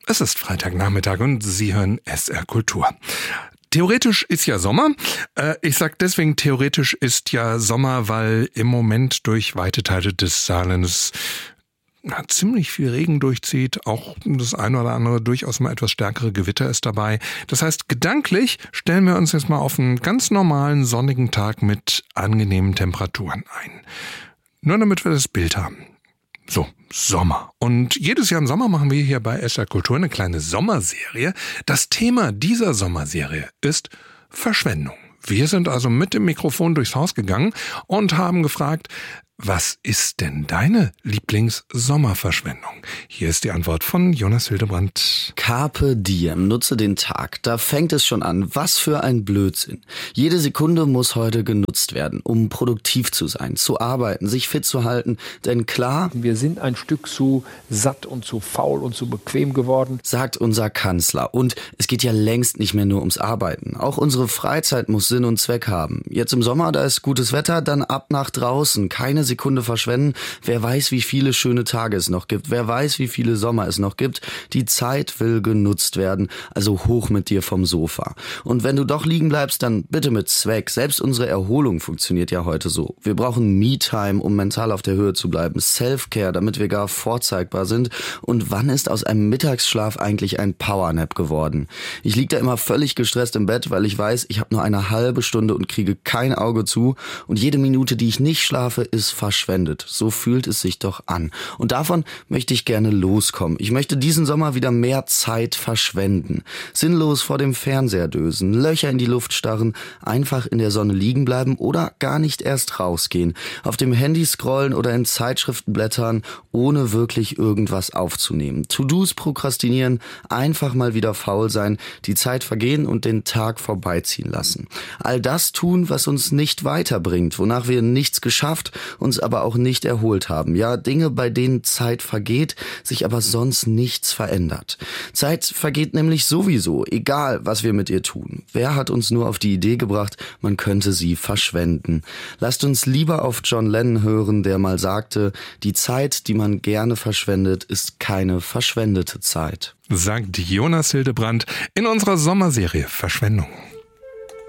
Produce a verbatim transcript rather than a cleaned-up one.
Es ist Freitagnachmittag und Sie hören S R Kultur. Theoretisch ist ja Sommer. Ich sag deswegen, theoretisch ist ja Sommer, weil im Moment durch weite Teile des Saarlandes ja, ziemlich viel Regen durchzieht. Auch das eine oder andere durchaus mal etwas stärkere Gewitter ist dabei. Das heißt, gedanklich stellen wir uns jetzt mal auf einen ganz normalen sonnigen Tag mit angenehmen Temperaturen ein. Nur damit wir das Bild haben. So, Sommer. Und jedes Jahr im Sommer machen wir hier bei S R Kultur eine kleine Sommerserie. Das Thema dieser Sommerserie ist Verschwendung. Wir sind also mit dem Mikrofon durchs Haus gegangen und haben gefragt, was ist denn deine Lieblings-Sommerverschwendung? Hier ist die Antwort von Jonas Hildebrand. Carpe diem, nutze den Tag. Da fängt es schon an. Was für ein Blödsinn. Jede Sekunde muss heute genutzt werden, um produktiv zu sein, zu arbeiten, sich fit zu halten. Denn klar, wir sind ein Stück zu satt und zu faul und zu bequem geworden, sagt unser Kanzler. Und es geht ja längst nicht mehr nur ums Arbeiten. Auch unsere Freizeit muss Sinn und Zweck haben. Jetzt im Sommer, da ist gutes Wetter, dann ab nach draußen. Keine Sekunde verschwenden. Wer weiß, wie viele schöne Tage es noch gibt. Wer weiß, wie viele Sommer es noch gibt. Die Zeit will genutzt werden. Also hoch mit dir vom Sofa. Und wenn du doch liegen bleibst, dann bitte mit Zweck. Selbst unsere Erholung funktioniert ja heute so. Wir brauchen Me-Time, um mental auf der Höhe zu bleiben. Self-Care, damit wir gar vorzeigbar sind. Und wann ist aus einem Mittagsschlaf eigentlich ein Powernap geworden? Ich liege da immer völlig gestresst im Bett, weil ich weiß, ich habe nur eine halbe Stunde und kriege kein Auge zu. Und jede Minute, die ich nicht schlafe, ist verschwendet. So fühlt es sich doch an. Und davon möchte ich gerne loskommen. Ich möchte diesen Sommer wieder mehr Zeit verschwenden. Sinnlos vor dem Fernseher dösen, Löcher in die Luft starren, einfach in der Sonne liegen bleiben oder gar nicht erst rausgehen. Auf dem Handy scrollen oder in Zeitschriften blättern, ohne wirklich irgendwas aufzunehmen. To-Dos prokrastinieren, einfach mal wieder faul sein, die Zeit vergehen und den Tag vorbeiziehen lassen. All das tun, was uns nicht weiterbringt, wonach wir nichts geschafft, uns aber auch nicht erholt haben. Ja, Dinge, bei denen Zeit vergeht, sich aber sonst nichts verändert. Zeit vergeht nämlich sowieso, egal was wir mit ihr tun. Wer hat uns nur auf die Idee gebracht, man könnte sie verschwenden? Lasst uns lieber auf John Lennon hören, der mal sagte, die Zeit, die man gerne verschwendet, ist keine verschwendete Zeit. Sagt Jonas Hildebrand in unserer Sommerserie Verschwendung.